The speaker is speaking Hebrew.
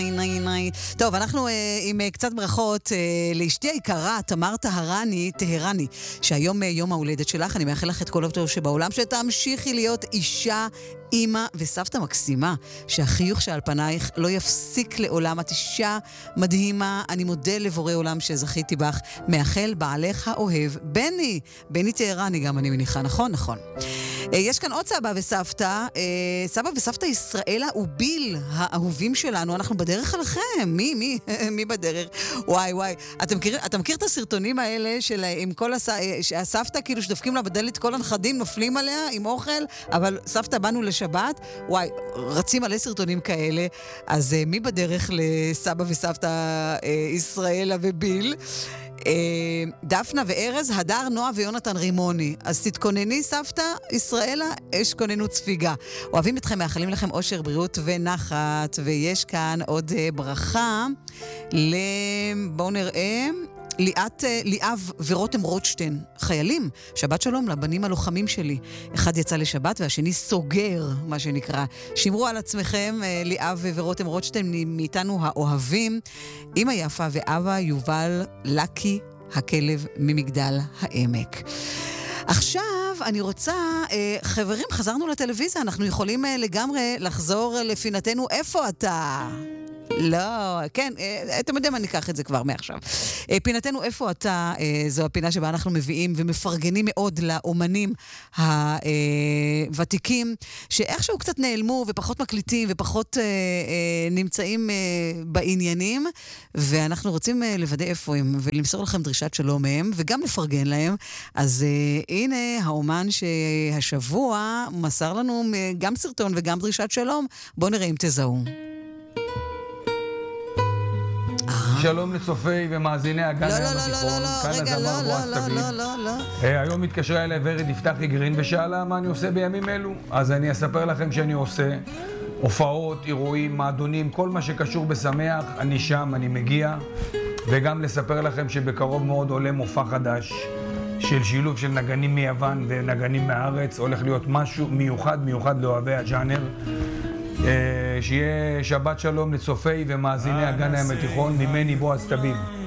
טוב, אנחנו עם קצת ברכות לאשתי היקרה, תמר טהרני, שהיום יום ההולדת שלך. אני מאחל לך את כל הטוב שבעולם, שתמשיכי להיות אישה, אמא וסבתא מקסימה, שהחיוך שעל פנייך לא יפסיק לעולם. את אישה מדהימה, אני מודה לבורא עולם שזכיתי בך. מאחל בעלך האוהב, בני טהרני גם, אני מניחה, נכון? יש כאן עוד סבא וסבתא, סבא וסבתא ישראלה וביל האהובים שלנו. אנחנו בדרך עליכם. מי בדרך? וואי. אתה מכיר את הסרטונים האלה של עם כל הסבתא כאילו שדפקים לה בדלת, כל הנכדים נופלים עליה עם אוכל, אבל סבתא באנו לשבת. וואי, רצים מלא סרטונים כאלה. אז מי בדרך לסבא וסבתא ישראלה וביל? דפנה וארז, הדר, נועה ויונתן רימוני. אז תתכונני סבתא ישראלה, יש כוננות ספיגה. אוהבים אתכם, מאחלים לכם אושר, בריאות ונחת. ויש כאן עוד ברכה בואו נראה, ליאב ורותם רוטשטיין, חיילים, שבת שלום לבנים הלוחמים שלי. אחד יצא לשבת והשני סוגר, מה שנקרא. שמרו על עצמכם, ליאב ורותם רוטשטיין, מאיתנו האוהבים. אמא יפה ואבא יובל לקי, הכלב ממגדל העמק. עכשיו אני רוצה, חברים, חזרנו לטלוויזיה, אנחנו יכולים לגמרי לחזור לפינתנו איפה אתה? לא, כן, אתם יודעים, אני אקח את זה כבר מעכשיו. פינתנו איפה אתה, זו הפינה שבה אנחנו מביאים ומפרגנים מאוד לאומנים הוותיקים, שאיכשהו קצת נעלמו ופחות מקליטים ופחות נמצאים בעניינים, ואנחנו רוצים לוודא איפה הם ולמסור לכם דרישת שלום מהם וגם לפרגן להם. אז הנה האומן שהשבוע מסר לנו גם סרטון וגם דרישת שלום. בואו נראה אם תזהו. שלום לצופי ומאזיני הגן הים התיכון. רגע, לא. היום התקשרה אליי ורד יפתחי גרין ושאלה מה אני עושה בימים אלו. אז אני אספר לכם שאני עושה הופעות, אירועים, מועדונים, כל מה שקשור בשמח, אני שם, אני מגיע. וגם לספר לכם שבקרוב מאוד עולה מופע חדש של שילוב של נגנים מיוון ונגנים מהארץ. הולך להיות משהו מיוחד לאוהבי הג'אנר. שיהיה שבת שלום לצופי ומאזיני הגן הים התיכון, ממני בועז טביב.